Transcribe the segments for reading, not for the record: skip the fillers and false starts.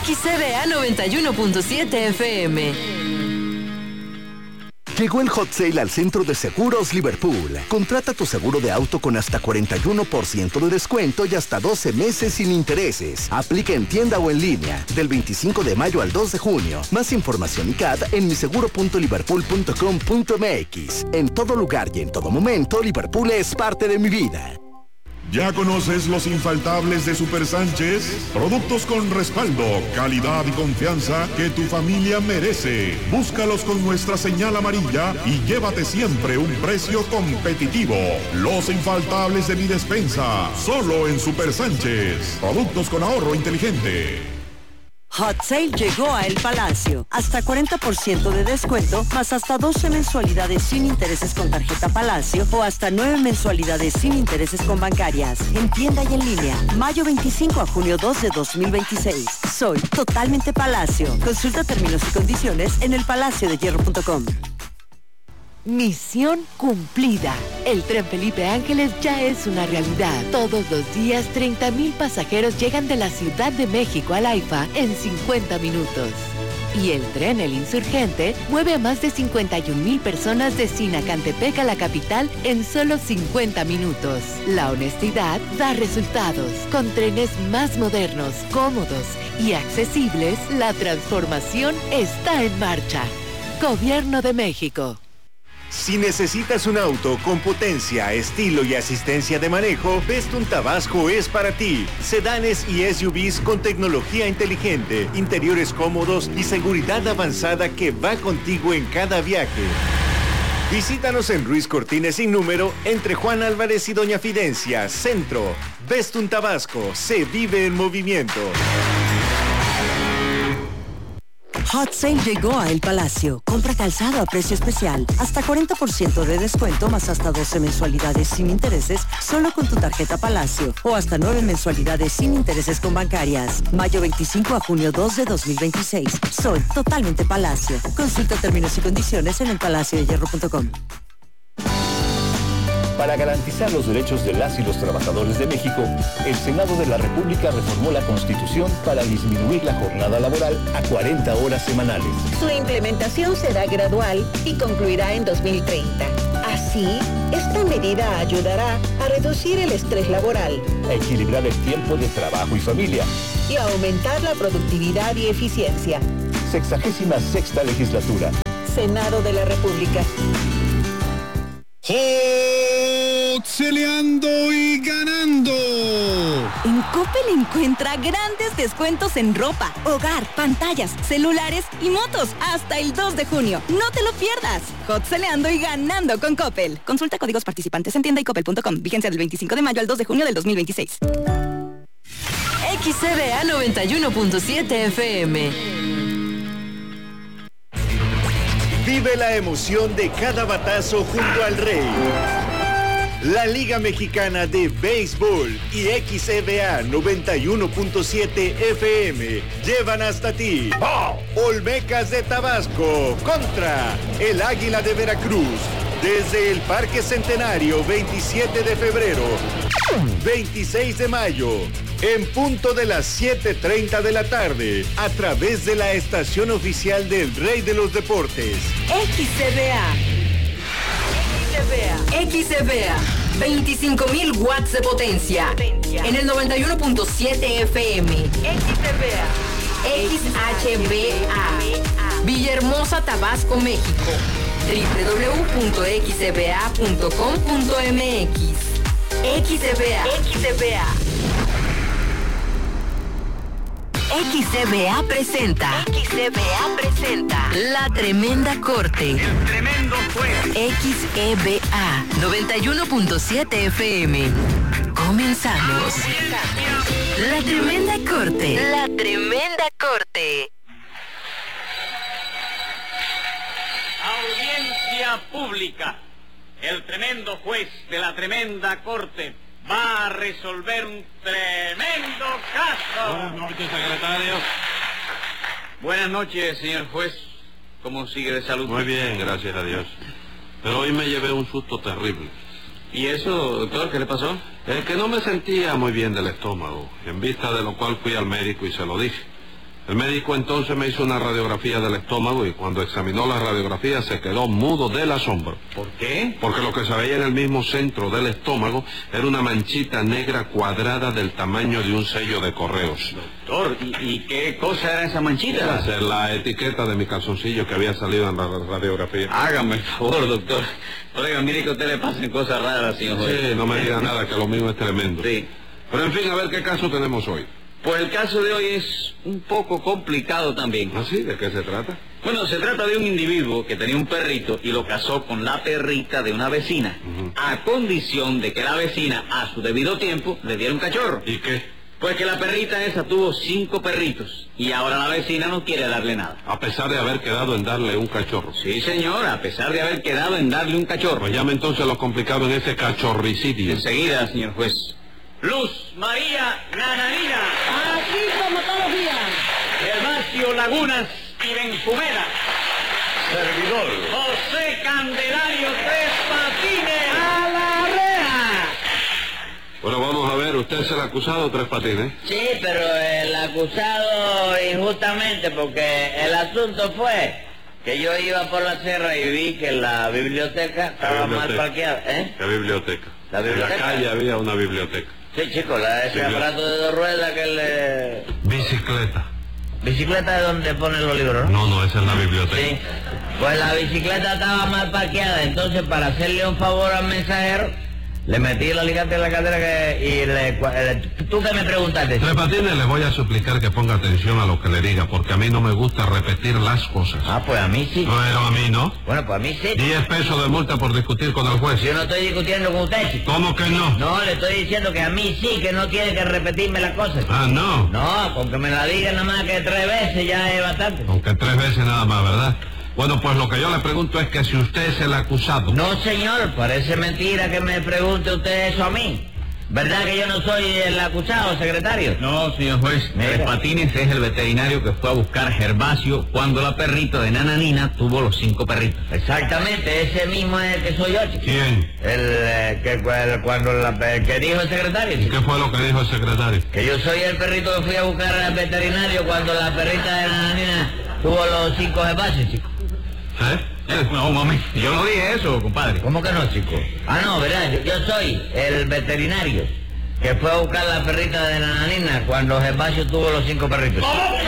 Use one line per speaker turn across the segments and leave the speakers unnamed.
XCBA 91.7 FM.
Llegó el Hot Sale al Centro de Seguros Liverpool. Contrata tu seguro de auto con hasta 41% de descuento y hasta 12 meses sin intereses. Aplica en tienda o en línea, del 25 de mayo al 2 de junio. Más información y CAD en miseguro.liverpool.com.mx. En todo lugar y en todo momento, Liverpool es parte de mi vida.
¿Ya conoces los infaltables de Super Sánchez? Productos con respaldo, calidad y confianza que tu familia merece. Búscalos con nuestra señal amarilla y llévate siempre un precio competitivo. Los infaltables de mi despensa, solo en Super Sánchez. Productos con ahorro inteligente.
Hot Sale llegó a El Palacio. Hasta 40% de descuento, más hasta 12 mensualidades sin intereses con tarjeta Palacio o hasta 9 mensualidades sin intereses con bancarias. En tienda y en línea. Mayo 25 a junio 2 de 2026. Soy totalmente Palacio. Consulta términos y condiciones en elpalaciodehierro.com.
Misión cumplida. El tren Felipe Ángeles ya es una realidad. Todos los días 30,000 pasajeros llegan de la Ciudad de México al AIFA en 50 minutos. Y el tren El Insurgente mueve a más de 51,000 personas de Sinacantepec a la capital en solo 50 minutos. La honestidad da resultados. Con trenes más modernos, cómodos y accesibles, la transformación está en marcha. Gobierno de México.
Si necesitas un auto con potencia, estilo y asistencia de manejo, Bestun Tabasco es para ti. Sedanes y SUVs con tecnología inteligente, interiores cómodos y seguridad avanzada que va contigo en cada viaje. Visítanos en Ruiz Cortines sin número, entre Juan Álvarez y Doña Fidencia, Centro. Bestun Tabasco, se vive en movimiento.
Hot Sale llegó a El Palacio. Compra calzado a precio especial. Hasta 40% de descuento, más hasta 12 mensualidades sin intereses, solo con tu tarjeta Palacio. O hasta 9 mensualidades sin intereses con bancarias. Mayo 25 a junio 2 de 2026. Soy totalmente Palacio. Consulta términos y condiciones en elpalaciodehierro.com.
Para garantizar los derechos de las y los trabajadores de México, el Senado de la República reformó la Constitución para disminuir la jornada laboral a 40 horas semanales.
Su implementación será gradual y concluirá en 2030. Así, esta medida ayudará a reducir el estrés laboral,
a equilibrar el tiempo de trabajo y familia
y a aumentar la productividad y eficiencia.
66ª legislatura.
Senado de la República.
Celeando y ganando.
En Coppel encuentra grandes descuentos en ropa, hogar, pantallas, celulares y motos hasta el 2 de junio. No te lo pierdas. Hot Celeando y ganando con Coppel. Consulta códigos participantes en tienda y coppel.com. Vigencia del 25 de mayo al 2 de junio del 2026.
XCBA 91.7 FM.
Vive la emoción de cada batazo junto al Rey. La Liga Mexicana de Béisbol y XCBA 91.7 FM llevan hasta ti Olmecas de Tabasco contra el Águila de Veracruz. Desde el Parque Centenario, 27 de febrero, 26 de mayo, en punto de las 7:30 de la tarde, a través de la estación oficial del Rey de los Deportes.
XCBA. XCBA. 25,000 watts de potencia. En el 91.7 FM. XCBA. XHBA. Villahermosa, Tabasco, México. www.xcba.com.mx. XCBA. XCBA presenta. La Tremenda Corte.
El Tremendo Juez.
XEBA 91.7 FM. Comenzamos. La Tremenda Corte.
Audiencia pública. El tremendo juez de la Tremenda Corte va a resolver un tremendo caso.
Buenas noches, secretario.
Buenas noches, señor juez. ¿Cómo sigue de salud?
Muy bien, gracias a Dios. Pero hoy me llevé un susto terrible.
¿Y eso, doctor, qué le pasó?
Es que no me sentía muy bien del estómago, en vista de lo cual fui al médico y se lo dije. El médico entonces me hizo una radiografía del estómago y cuando examinó la radiografía se quedó mudo del asombro.
¿Por qué?
Porque lo que se veía en el mismo centro del estómago era una manchita negra cuadrada del tamaño de un sello de correos.
Doctor, ¿y qué cosa era esa manchita?
Esa es la etiqueta de mi calzoncillo que había salido en la radiografía.
Hágame el favor, doctor. Oiga, mire que a usted le pasen cosas raras, señor juez.
Sí, no me diga nada, que lo mío es tremendo.
Sí.
Pero en fin, a ver qué caso tenemos hoy.
Pues el caso de hoy es un poco complicado también.
¿Ah, sí? ¿De qué se trata?
Bueno, se trata de un individuo que tenía un perrito y lo casó con la perrita de una vecina, a condición de que la vecina, a su debido tiempo, le diera un cachorro.
¿Y qué?
Pues que la perrita esa tuvo 5 perritos y ahora la vecina no quiere darle nada.
A pesar de haber quedado en darle un cachorro.
Sí, señor, a pesar de haber quedado en darle un cachorro.
Pues llame entonces lo complicado en ese cachorricidio.
Enseguida, señor juez. Luz María Nananina.
Así como todos los días.
Gervasio Lagunas y Benjumeda.
Servidor.
José Candelario Tres Patines. ¡A la reja!
Bueno, vamos a ver, ¿usted es el acusado, Tres Patines?
Sí, pero el acusado injustamente, porque el asunto fue que yo iba por la sierra y vi que la biblioteca estaba mal parqueada.
¿Qué biblioteca?
¿La biblioteca?
En la calle había una biblioteca.
Sí, chico, ese aparato de 2 ruedas que le...
Bicicleta.
¿Bicicleta de donde ponen los libros, no?
No, esa es la biblioteca.
Sí. Pues la bicicleta estaba mal parqueada, entonces para hacerle un favor al mensajero, le metí el alicate en la cadera ¿Tú qué me preguntaste?
Tres Patines, le voy a suplicar que ponga atención a lo que le diga, porque a mí no me gusta repetir las cosas.
Ah, pues a mí sí.
Pero a mí no.
Bueno, pues a mí sí.
10 pesos de multa por discutir con el juez.
Yo no estoy discutiendo con usted, chico.
¿Cómo que no?
No, le estoy diciendo que a mí sí, que no tiene que repetirme las cosas.
Ah, no.
No, con que me la diga nada más que 3 veces ya es bastante.
Aunque 3 veces nada más, ¿verdad? Bueno, pues lo que yo le pregunto es que si usted es el acusado.
No, señor, parece mentira que me pregunte usted eso a mí. ¿Verdad que yo no soy el acusado, secretario?
No, señor juez. Tres Patines es el veterinario que fue a buscar Gervasio cuando la perrita de Nananina tuvo los 5 perritos.
Exactamente, ese mismo es el que soy yo, chico.
¿Quién?
El que dijo el secretario, chico.
¿Qué fue lo que dijo el secretario?
Que yo soy el perrito que fui a buscar al veterinario cuando la perrita de Nananina tuvo los 5 Gervasios, chico.
No, un momento. Yo no dije eso, compadre.
¿Cómo que no, chico? Ah, no, ¿verdad? Yo soy el veterinario que fue a buscar la perrita de Nananina cuando Gervasio tuvo los 5 perritos.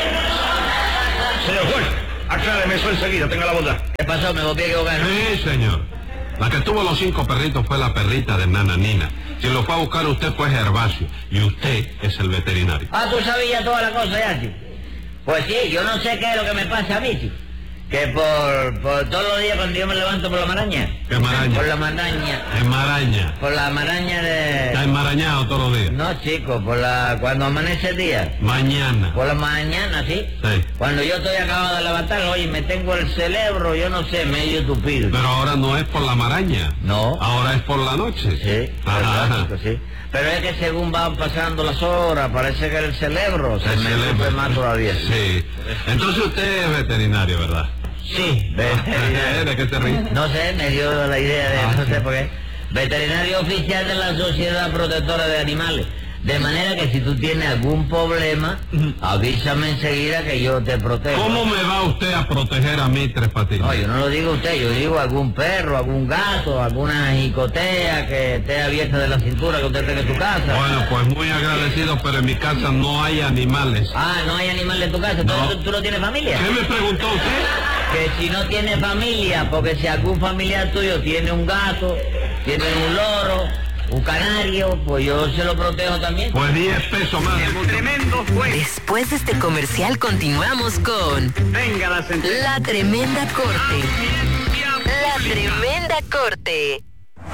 Señor juez, acláreme eso enseguida, tenga la bondad.
¿Qué pasó? ¿Me volví a equivocar?
Sí, señor. La que tuvo los 5 perritos fue la perrita de Nananina. Quien lo fue a buscar usted fue Gervasio. Y usted es el veterinario.
Ah, tú sabías toda la cosa ya, chico. Pues sí, yo no sé qué es lo que me pasa a mí, chico. Que por todos los días cuando yo me levanto por la maraña.
¿Qué maraña?
Por la maraña.
¿En maraña?
Por la maraña de...
¿Está enmarañado todos los días?
No, chico, cuando amanece el día.
Mañana.
Por la mañana, ¿sí?
Sí.
Cuando yo estoy acabado de levantar, oye, me tengo el cerebro, yo no sé, medio tupido.
Pero ahora no es por la maraña.
No.
Ahora es por la noche.
Sí,
Ajá.
chico, sí. Pero es que según van pasando las horas, parece que el cerebro se me tupe más todavía.
Sí. Entonces usted es veterinario, ¿verdad?
Sí, veterinario.
¿De qué se ríe?
No sé, me dio la idea de... no sé por qué. Veterinario oficial de la Sociedad Protectora de Animales. De manera que si tú tienes algún problema, avísame enseguida que yo te protejo.
¿Cómo me va usted a proteger a mí, Tres Patines?
No, yo no lo digo a usted, yo digo algún perro, algún gato, alguna jicotea que esté abierta de la cintura que usted tenga en su casa.
Bueno, pues muy agradecido, pero en mi casa no hay animales.
Ah, ¿no hay animales en tu casa?
No.
¿Tú no tienes familia?
¿Qué me preguntó usted?
Que si no tiene familia, porque si algún familiar tuyo tiene un gato, tiene un loro, un canario, pues yo se lo protejo también.
Pues 10 pesos más.
Tremendo juez.
Después de este comercial continuamos con
Venga la sentencia.
La Tremenda Corte. La Tremenda Corte.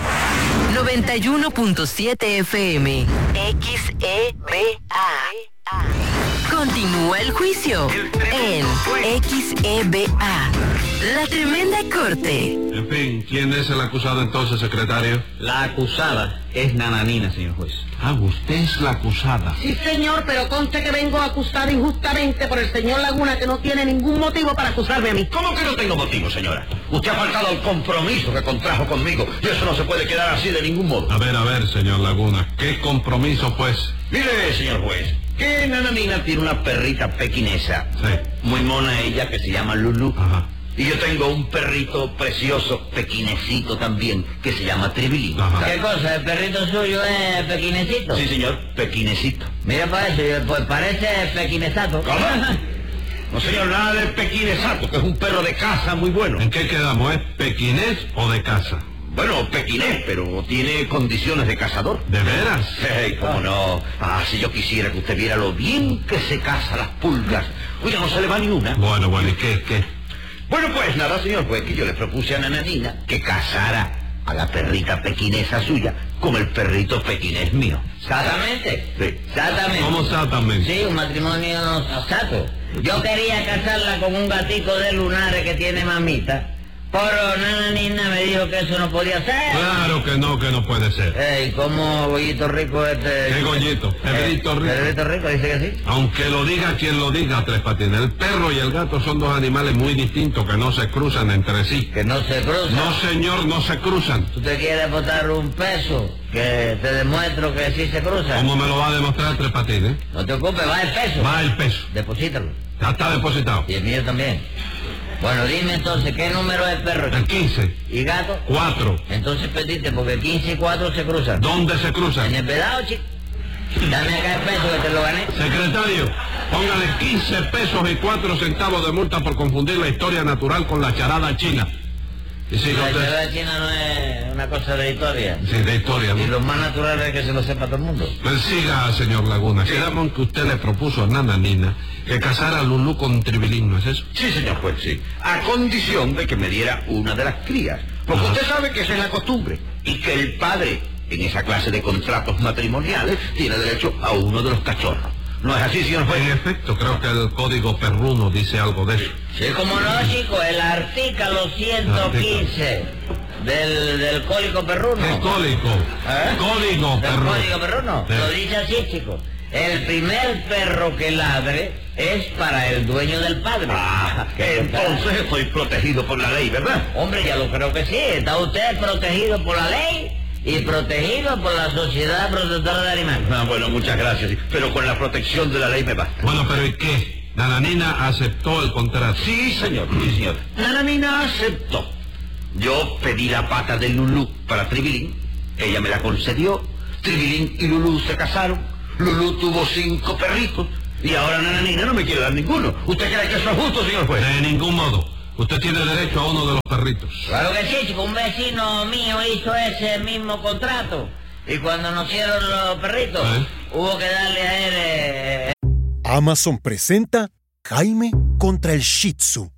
91.7 FM. XEBA. Continúa el juicio en XEBA. La Tremenda Corte.
En fin, ¿quién es el acusado entonces, secretario?
La acusada es Nananina, señor juez.
Ah, usted es la acusada.
Sí, señor, pero conste que vengo acusado injustamente por el señor Laguna, que no tiene ningún motivo para acusarme a mí.
¿Cómo que no tengo motivo, señora? Usted ha faltado al compromiso que contrajo conmigo y eso no se puede quedar así de ningún modo.
A ver, señor Laguna, ¿qué compromiso, pues?
Mire, señor juez,
Que Nananina tiene una perrita pequinesa.
Sí.
Muy mona ella, que se llama Lulú.
Ajá.
Y yo tengo un perrito precioso, pequinesito también, que se llama Tribilín.
Ajá.
¿Qué cosa? ¿El perrito suyo es pequinecito?
Sí, señor, pequinesito.
Mira para eso, pues parece pequinesato.
¿Cómo? No, señor, nada de pequinesato, que es un perro de casa muy bueno.
¿En qué quedamos? ¿Es pequinés o de casa?
Bueno, pequinés, pero tiene condiciones de cazador.
¿De veras?
Sí, cómo no. Ah, si yo quisiera que usted viera lo bien que se caza las pulgas. Oiga, no se le va ni una.
Bueno, ¿y qué?
Bueno, pues nada, señor, pues que yo le propuse a Nananina que cazara a la perrita pequinesa suya con el perrito pequinés mío.
¿Exactamente?
Sí.
Exactamente.
¿Cómo exactamente?
Sí, un matrimonio exacto. Yo quería casarla con un gatico de lunares que tiene mamita, pero Nananina me dijo que eso no podía ser.
Claro que no puede ser.
Ey, ¿cómo Goyito Rico este?
¿Qué Goyito? Pedrito Rico.
Pedrito Rico dice que sí.
Aunque lo diga quien lo diga, Tres Patines, el perro y el gato son dos animales muy distintos que no se cruzan entre sí.
Que no se cruzan.
No, señor, no se cruzan.
¿Tú te quieres botar un peso que te demuestro que sí se cruzan?
¿Cómo me lo va a demostrar Tres Patines?
No te ocupes, va el peso.
Va el peso.
Deposítalo.
Ya está depositado.
Y el mío también. Bueno, dime entonces, ¿qué número es el perro?
El 15.
¿Y gato?
4.
Entonces perdiste, porque 15 y 4 se cruzan.
¿Dónde se cruzan?
En el vedado, chico. Dame acá el peso que te lo gané.
Secretario, póngale 15 pesos y 4 centavos de multa por confundir la historia natural con la charada china. Y si
La
usted...
charada china no es una cosa de historia.
Sí, de historia, ¿no?
Y lo más natural es que se lo sepa todo el mundo.
Pues siga, señor Laguna. Quedamos en que usted le propuso a Nananina que casara a Lulú con Tribilín, ¿no es eso?
Sí, señor juez, sí. A condición de que me diera una de las crías. Porque
Ajá.
usted sabe que esa es la costumbre. Y que el padre, en esa clase de contratos matrimoniales, tiene derecho a uno de los cachorros. ¿No es así, señor juez?
En efecto, creo que el código perruno dice algo de eso.
Sí, como no, chico, el artículo 115 del código perruno.
¿Qué código?
¿Eh?
Código
¿Del
perruno.
código perruno?
Sí.
Lo dice así, chico. El primer perro que ladre es para el dueño del padre.
Ah, entonces estoy protegido por la ley, ¿verdad?
Hombre, ya lo creo que sí. Está usted protegido por la ley y protegido por la Sociedad Protectora de Animales.
Ah, bueno, muchas gracias. Sí. Pero con la protección de la ley me basta.
Bueno, pero ¿y qué? Nananina aceptó el contrato.
Sí, señor, sí, señor. Nananina aceptó. Yo pedí la pata de Lulú para Tribilín. Ella me la concedió. Tribilín y Lulú se casaron. Lulú tuvo 5 perritos. Y ahora Nananina no me quiere dar ninguno. ¿Usted cree que eso es justo, señor juez?
De ningún modo. Usted tiene derecho a uno de los perritos.
Claro que sí, chico. Un vecino mío hizo ese mismo contrato. Y cuando nacieron los perritos, hubo que darle a él...
Amazon presenta Jaime contra el Shih Tzu.